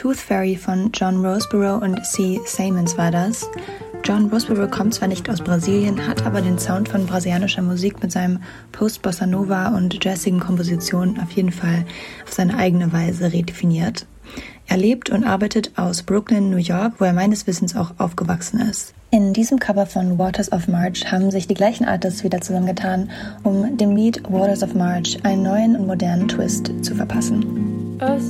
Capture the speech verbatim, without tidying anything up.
Tooth Fairy von John Roseborough und C. Simons war das. John Roseborough kommt zwar nicht aus Brasilien, hat aber den Sound von brasilianischer Musik mit seinem Post-Bossa Nova und jazzigen Kompositionen auf jeden Fall auf seine eigene Weise redefiniert. Er lebt und arbeitet aus Brooklyn, New York, wo er meines Wissens auch aufgewachsen ist. In diesem Cover von Waters of March haben sich die gleichen Artists wieder zusammengetan, um dem Lied Waters of March einen neuen und modernen Twist zu verpassen. A